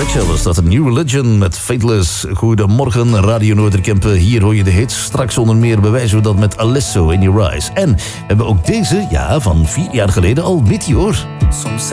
Rexel was dat, een New Religion met Fateless. Goedemorgen, Radio Noorderkempen. Hier hoor je de hits. Straks onder meer bewijzen we dat met Alesso in Your Eyes. En we hebben ook deze, ja, van 4 jaar geleden al, Meteor. Soms